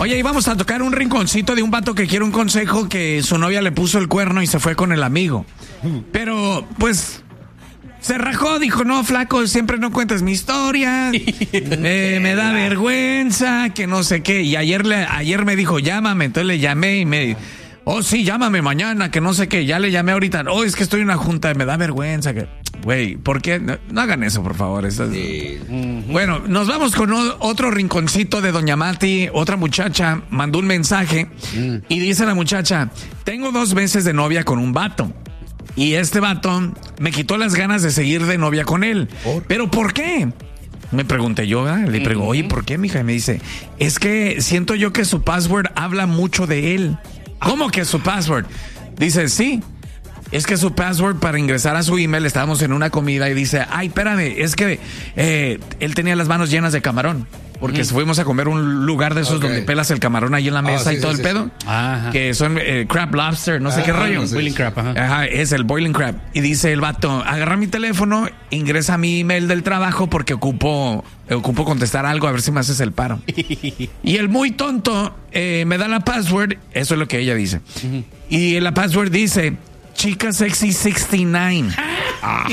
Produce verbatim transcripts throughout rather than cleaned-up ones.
Oye, íbamos a tocar un rinconcito de un vato que quiere un consejo, que su novia le puso el cuerno y se fue con el amigo. Pero, pues, se rajó, dijo, no, flaco, siempre no cuentas mi historia, eh, me da vergüenza, que no sé qué. Y ayer, le, ayer me dijo, llámame, entonces le llamé y me... Oh, sí, llámame mañana, que no sé qué. Ya le llamé ahorita. Oh, es que estoy en una junta, me da vergüenza. Que... Güey, ¿por qué? No, no hagan eso, por favor. Eso es... sí. Bueno, nos vamos con o- otro rinconcito de Doña Mati. Otra muchacha mandó un mensaje mm. y dice la muchacha, tengo dos meses de novia con un vato. Y este vato me quitó las ganas de seguir de novia con él. ¿Por? ¿Pero por qué? Me pregunté yo, ¿eh? Le pregunto, oye, ¿por qué, mija? Y me dice, es que siento yo que su password habla mucho de él. ¿Cómo que su password? Dice, sí, es que su password para ingresar a su email, estábamos en una comida y dice, ay, espérame, es que eh, él tenía las manos llenas de camarón. Porque mm. fuimos a comer un lugar de esos okay. donde pelas el camarón ahí en la mesa oh, sí, y todo sí, el sí, pedo. Sí. Ajá. Que son eh, crab lobster, no sé ajá, qué rollo. No sé. Boiling crab, ajá. Ajá, es el boiling crab. Y dice el vato, agarra mi teléfono, ingresa a mi email del trabajo porque ocupo, ocupo contestar algo, a ver si me haces el paro. Y el muy tonto eh, me da la password, eso es lo que ella dice. Uh-huh. Y la password dice, Chica Sexy sesenta y nueve. Ah,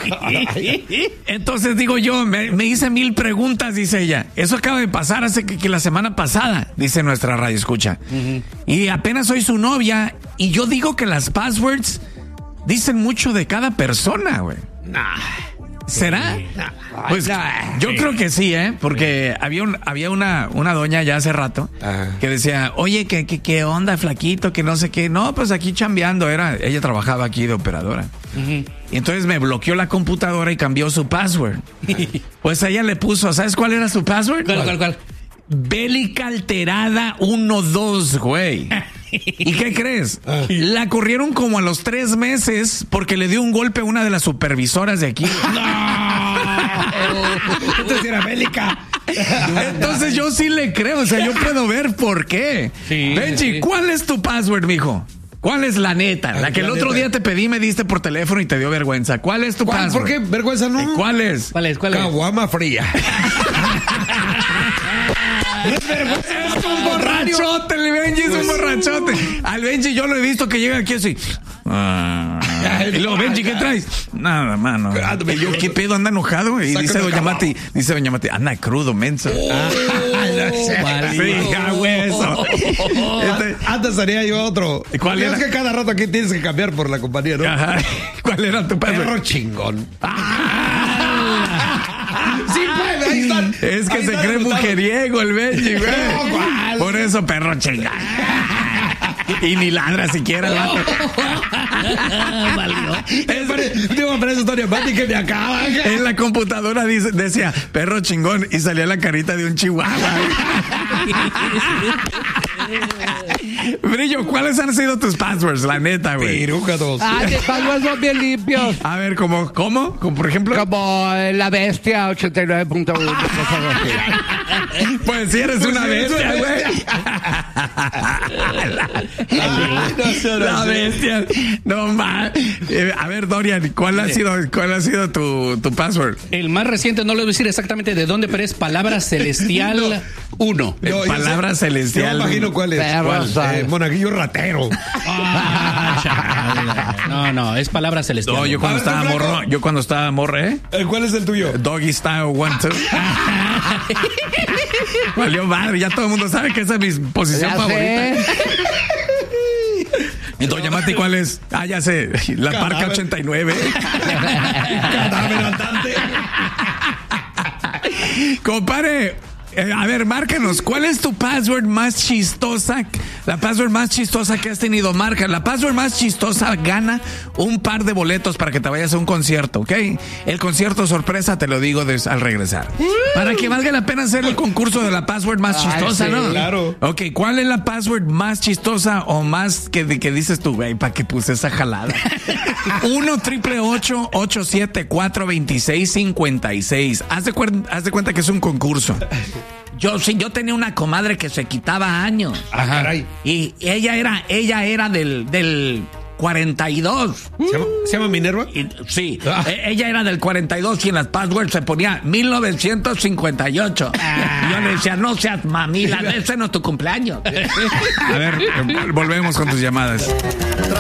entonces digo yo, me, me hice mil preguntas, dice ella. Eso acaba de pasar hace que, que la semana pasada, dice nuestra radio escucha. Uh-huh. Y apenas soy su novia y yo digo que las passwords dicen mucho de cada persona, güey. Nah. ¿Será? Pues yo creo que sí, ¿eh? Porque había un, había una, una doña ya hace rato que decía, oye, ¿qué, qué, qué onda, flaquito? Que no sé qué. No, pues aquí chambeando. Era, ella trabajaba aquí de operadora. Uh-huh. Y entonces me bloqueó la computadora y cambió su password. Pues ella le puso, ¿sabes cuál era su password? ¿Cuál, cuál, cuál? Bélica alterada uno dos, güey. ¿Y qué crees? La corrieron como a los tres meses porque le dio un golpe a una de las supervisoras de aquí. ¡No! Entonces era bélica. Entonces yo sí le creo, o sea, yo puedo ver por qué. Sí, Benji, sí. ¿Cuál es tu password, mijo? ¿Cuál es la neta? La que el otro día te pedí, me diste por teléfono y te dio vergüenza. ¿Cuál es tu ¿Cuál? password? ¿Por qué? ¿Vergüenza no? ¿Cuál es? ¿Cuál es? ¿Cuál es? Caguama fría. Es un borrachote, el Benji es un borrachote. Al Benji yo lo he visto que llega aquí así. Ah, y luego, Benji, ¿qué traes? Nada, mano. Y yo, ¿qué pedo? ¿Anda enojado? Y dice Doña Mati, dice Doña Mati, anda crudo, menso. Fija, hueso. Antes haría yo otro. ¿Cuál era? Es que cada rato aquí tienes que cambiar por la compañía, ¿no? Ajá. ¿Cuál era tu password? Perro chingón. Sí puede, ahí están. Es que ahí se cree mujeriego el Benji, güey. No, por eso, perro chingón. Y ni ladra siquiera. Valió. Digo, para esa historia, Mati, que me acaba. En la computadora dice, decía, perro chingón, y salía la carita de un chihuahua. Brillo, ¿cuáles han sido tus passwords? La neta, güey. Piruja dos. Ah, mis passwords son bien limpios. A ver, ¿cómo? ¿Cómo? ¿Como por ejemplo? Como la bestia ochenta y nueve punto uno. Pues si eres pues una si bestia, güey. La, la bestia. No más. Eh, a ver, Dorian, ¿cuál ha sido, cuál ha sido tu, tu password? El más reciente, no le voy a decir exactamente de dónde, pero es Palabra Celestial uno. No, Palabra sé, Celestial. Yo imagino cuál es. ¿Cuál? Eh, monaguillo ratero. Ah, no, no, es Palabra Celestial. No, yo cuando estaba morro, yo cuando estaba morro, ¿eh? ¿Cuál es el tuyo? Doggy Style One Two. Valió madre, ya todo el mundo sabe que esa es mi posición ya favorita. Y Doña Mati, ¿cuál es? Ah, ya sé, la Cadáver. Parca ochenta y nueve. Cadáver andante. Compare. Eh, a ver, márcanos, ¿cuál es tu password más chistosa? La password más chistosa que has tenido, marca. La password más chistosa gana un par de boletos para que te vayas a un concierto, ¿ok? El concierto sorpresa te lo digo des- al regresar. Para que valga la pena hacer el concurso de la password más chistosa, Ay, sí, ¿no? Claro. Ok, ¿cuál es la password más chistosa o más que, que dices tú, güey, para que puse esa jalada? uno triple ocho ocho siete cuatro veintiséis cincuenta y seis. Haz de, cu- haz de cuenta que es un concurso. Yo sí, yo tenía una comadre que se quitaba años. Ah, caray. Y ella era, ella era del, del, cuarenta y dos. ¿Se llama, ¿se llama Minerva? Y, sí, Ah. eh, ella era del cuarenta y dos y en las passwords se ponía mil novecientos cincuenta y ocho. Y yo le decía, no seas mamila, ese no es tu cumpleaños. A ver, volvemos con tus llamadas.